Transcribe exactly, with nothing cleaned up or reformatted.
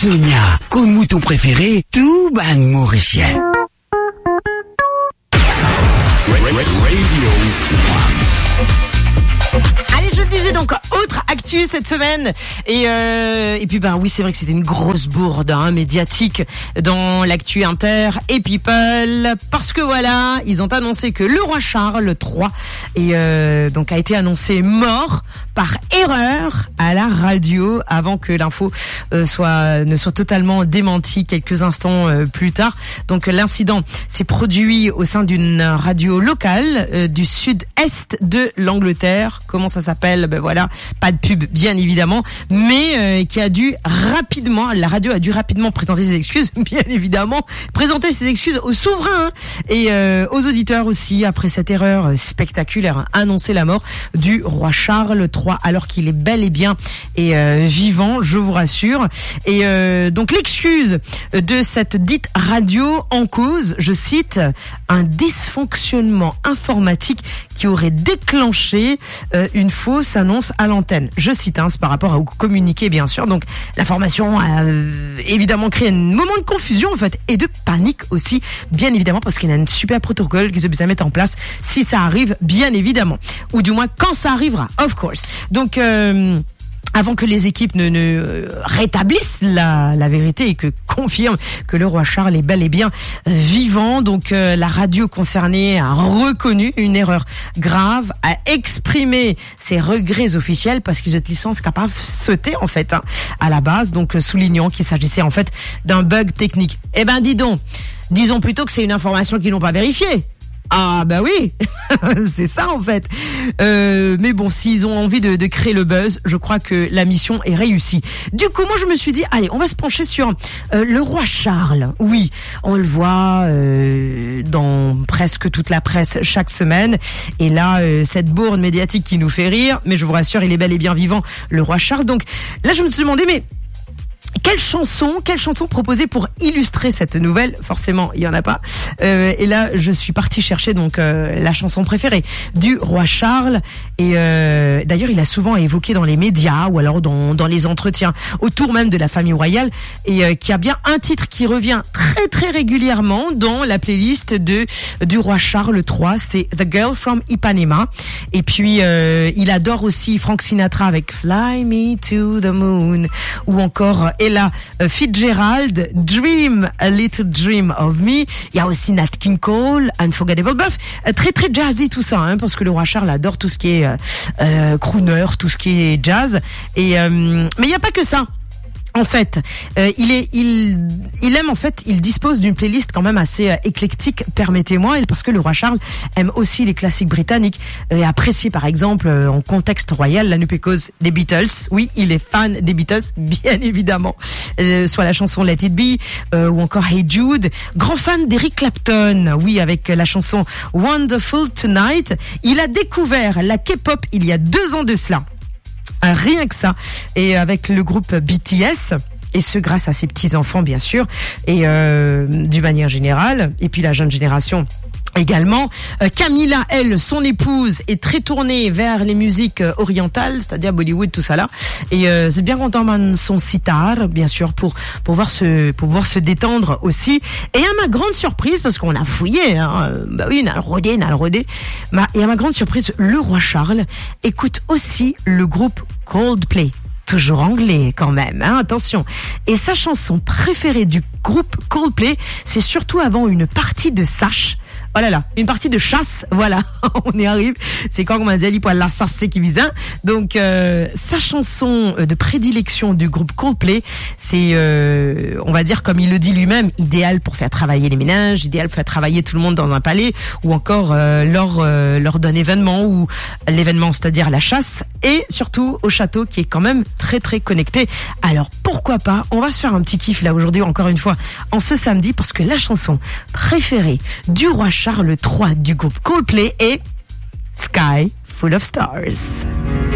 Sonia, con mouton préféré, tout bang mauricien. Allez, je le disais donc, autre actu cette semaine. Et, euh, et puis, ben oui, c'est vrai que c'était une grosse bourde hein, médiatique dans l'actu Inter et People. Parce que voilà, ils ont annoncé que le roi Charles trois et, euh, donc, a été annoncé mort par erreur à la radio avant que l'info euh, soit ne soit totalement démentie quelques instants euh, plus tard. Donc l'incident s'est produit au sein d'une radio locale euh, du sud-est de l'Angleterre. Comment ça s'appelle? Ben voilà, pas de pub bien évidemment, mais euh, qui a dû rapidement, la radio a dû rapidement présenter ses excuses, bien évidemment, présenter ses excuses aux souverains hein, et euh, aux auditeurs aussi après cette erreur spectaculaire, hein, annoncer la mort du roi Charles trois alors qu'il est bel et bien et euh, vivant, je vous rassure. Et euh, donc l'excuse de cette dite radio en cause, je cite, un dysfonctionnement informatique qui aurait déclenché euh, une fausse annonce à l'antenne. Je cite, hein, c'est par rapport au communiqué bien sûr. Donc l'information a euh, évidemment créé un moment de confusion en fait et de panique aussi, bien évidemment, parce qu'il y a un super protocole qu'ils ont besoin de mettre en place si ça arrive, bien évidemment, ou du moins quand ça arrivera, of course. Donc euh, avant que les équipes ne, ne rétablissent la, la vérité et que confirment que le roi Charles est bel et bien vivant, donc euh, la radio concernée a reconnu une erreur grave, a exprimé ses regrets officiels parce qu'ils ont une licence capable de sauter en fait hein, à la base, donc soulignant qu'il s'agissait en fait d'un bug technique. Eh ben dis donc, disons plutôt que c'est une information qu'ils n'ont pas vérifiée. Ah bah oui, c'est ça en fait. Euh, mais bon, s'ils ont envie de, de créer le buzz, je crois que la mission est réussie. Du coup, moi je me suis dit, allez, on va se pencher sur euh, le roi Charles. Oui, on le voit euh, dans presque toute la presse chaque semaine. Et là, euh, cette bourde médiatique qui nous fait rire, mais je vous rassure, il est bel et bien vivant, le roi Charles. Donc là, je me suis demandé, mais quelle chanson, quelle chanson proposer pour illustrer cette nouvelle? Forcément, il y en a pas. Euh, et là, je suis partie chercher donc euh, la chanson préférée du roi Charles. Et euh, d'ailleurs, il a souvent évoqué dans les médias ou alors dans, dans les entretiens autour même de la famille royale, et euh, qui a bien un titre qui revient très très régulièrement dans la playlist de du roi Charles trois. C'est The Girl from Ipanema. Et puis, euh, il adore aussi Frank Sinatra avec Fly Me to the Moon, ou encore Ella Fitzgerald, Dream a Little Dream of Me. Il y a aussi Nat King Cole, Unforgettable. Bref, très très jazzy tout ça, hein, parce que le roi Charles adore tout ce qui est euh, crooner, tout ce qui est jazz. Et euh, mais il n'y a pas que ça. En fait, euh, il est, il, il aime en fait, il dispose d'une playlist quand même assez euh, éclectique, permettez-moi, parce que le roi Charles aime aussi les classiques britanniques et euh, apprécie par exemple euh, en contexte royal la nupécose des Beatles. Oui, il est fan des Beatles, bien évidemment. Euh, soit la chanson Let It Be euh, ou encore Hey Jude. Grand fan d'Eric Clapton, oui, avec la chanson Wonderful Tonight. Il a découvert la K-pop il y a deux ans de cela. Rien que ça, et avec le groupe B T S, et ce grâce à ses petits-enfants bien sûr, et euh, d'une manière générale, et puis la jeune génération également. Euh, Camilla, elle, son épouse, est très tournée vers les musiques euh, orientales, c'est-à-dire Bollywood, tout ça là. Et euh, c'est bien content de son sitar, bien sûr, pour pour pouvoir se pour pouvoir se détendre aussi. Et à ma grande surprise, parce qu'on a fouillé, hein, euh, bah oui, on a le rodé, on a le rodé. Bah, et à ma grande surprise, le roi Charles écoute aussi le groupe Coldplay. Toujours anglais quand même, hein, attention. Et sa chanson préférée du groupe Coldplay, c'est surtout avant une partie de Sash. Oh là là, une partie de chasse, voilà, on y arrive. C'est quand on m'a dit pour la chasse, c'est qui vise. Donc euh, sa chanson de prédilection du groupe Coldplay, c'est, euh, on va dire comme il le dit lui-même, idéal pour faire travailler les ménages, idéal pour faire travailler tout le monde dans un palais, ou encore euh, lors euh, lors d'un événement, ou l'événement, c'est-à-dire la chasse, et surtout au château qui est quand même très très connecté. Alors pourquoi pas, on va se faire un petit kiff là aujourd'hui, encore une fois, en ce samedi, parce que la chanson préférée du roi Charles trois du groupe Coldplay est Sky Full of Stars.